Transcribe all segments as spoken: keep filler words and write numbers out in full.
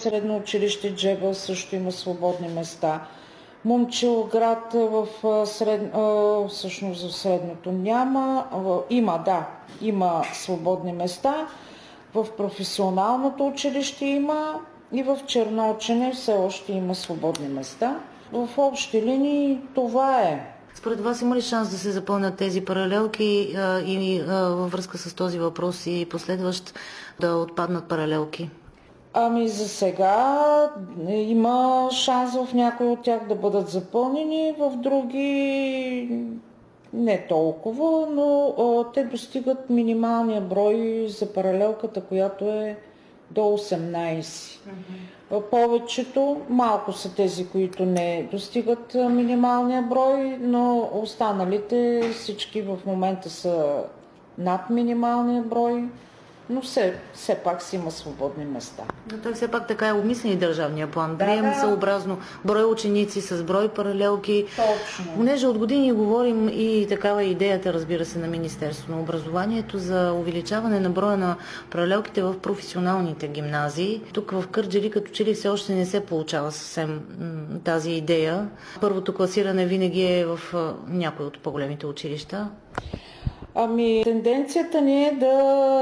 средно училище Джебел също има свободни места. Момчилград в сред... всъщност в средното няма. Има, да, има свободни места. В професионалното училище има и в Черноочене все още има свободни места. В общи линии това е. Според вас има ли шанс да се запълнят тези паралелки а, и а, във връзка с този въпрос и последващ да отпаднат паралелки? Ами за сега има шанс в някои от тях да бъдат запълнени, в други не толкова, но а, те достигат минималния брой за паралелката, която е до осемнайсет. Mm-hmm. Повечето, малко са тези, които не достигат минималния брой, но останалите всички в момента са над минималния брой. Но все, все пак си има свободни места. Но той все пак така е обмислен и държавния план. Да, Прием да. съобразно брой ученици с брой паралелки. Точно. Понеже от години говорим и такава идеята, разбира се, на Министерството на образованието за увеличаване на броя на паралелките в професионалните гимназии. Тук в Кърджали като че ли все още не се получава съвсем м- тази идея. Първото класиране винаги е в а, някои от по-големите училища. Ами, тенденцията ни е да,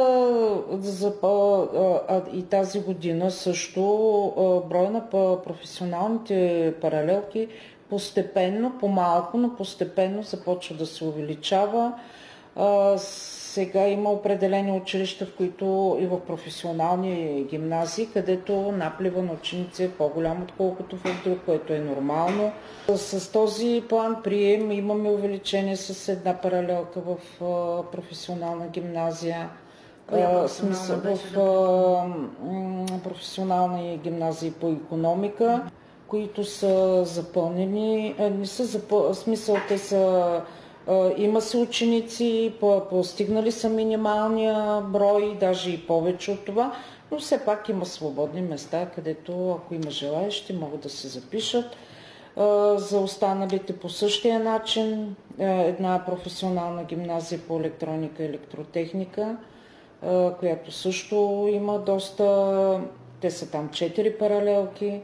за, а, и тази година също броя на професионалните паралелки постепенно, по-малко, но постепенно започва да се увеличава. А, сега има определени училища, в които и в професионални гимназии, където наплива на ученици е по-голям, отколкото в друг, което е нормално. С този план прием имаме увеличение с една паралелка в а, професионална гимназия. А, смисъл, в а, професионални гимназии по икономика, които са запълнени. А, не са запъл... смисъл, те са има се ученици, постигнали са минималния брой, даже и повече от това, но все пак има свободни места, където ако има желаещи, могат да се запишат. За останалите по същия начин една професионална гимназия по електроника и електротехника, която също има доста, те са там четири паралелки,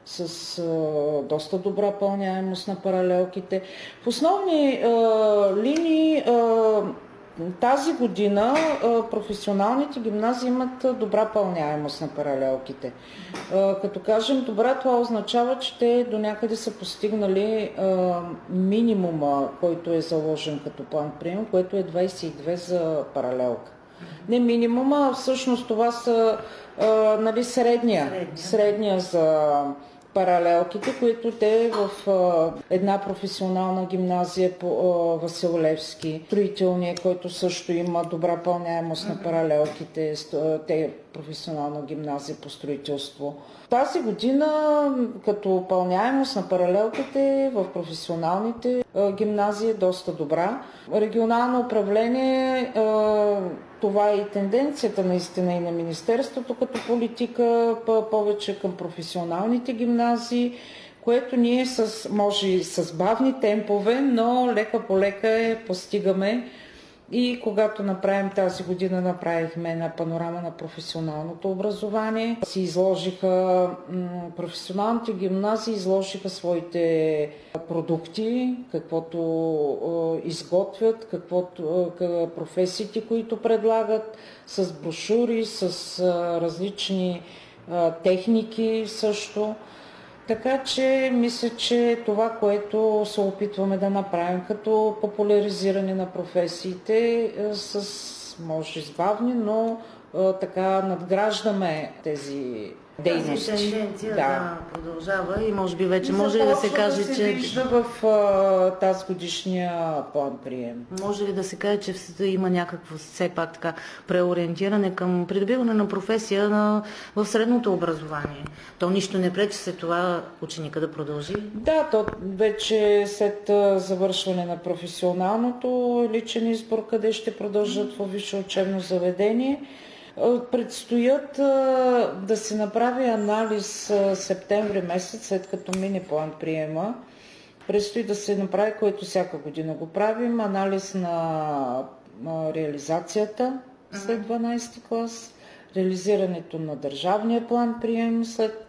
с а, доста добра пълняемост на паралелките. В основни а, линии а, тази година а, професионалните гимназии имат добра пълняемост на паралелките. А, като кажем добра, това означава, че те до някъде са постигнали а, минимума, който е заложен като план прием, което е двайсет и две за паралелка. Не минимума, а всъщност това са а, нали, средния, средния. средния за паралелките, които те в а, една професионална гимназия по а, Васил Левски, строителния, който също има добра пълняемост на паралелките, те професионална гимназия по строителство. Тази година като пълняемост на паралелките в професионалните а, гимназии е доста добра. Регионално управление, а, това е и тенденцията наистина и на Министерството като политика, повече към професионалните гимназии, което ние с, може и с бавни темпове, но лека по лека е постигаме. И когато направим тази година, направихме една панорама на професионалното образование. Си изложиха, професионалните гимназии изложиха своите продукти, каквото е, изготвят, каквото, е, професиите, които предлагат, с брошури, с е, различни е, техники също. Така че мисля, че това, което се опитваме да направим като популяризиране на професиите, с може избавни, но така надграждаме тези дейности. Тази тенденция да. да продължава и може би вече може ли да се каже, да се че... вижда в а, тази годишния план прием. Може ли да се каже, че има някакво все пак така преориентиране към придобиване на професия на, в средното образование? То нищо не пречи след това ученика да продължи? Да, то вече след завършване на професионалното личен избор, къде ще продължат във висше учебно заведение. Предстоят да се направи анализ септември месец, след като мине план приема. Предстои да се направи, което всяка година го правим, анализ на, на реализацията след дванайсети клас, реализирането на държавния план прием след